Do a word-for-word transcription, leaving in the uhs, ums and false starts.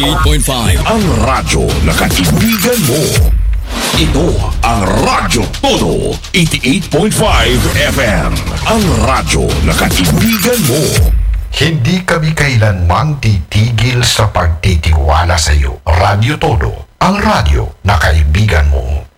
eighty-eight point five. Ang radyo na kaibigan mo. Ito ang Radyo Todo eighty-eight point five F M. Ang radyo na kaibigan mo. Hindi kami kailanmang titigil sa pagtitiwala sa iyo. Radyo Todo, ang radyo na kaibigan mo.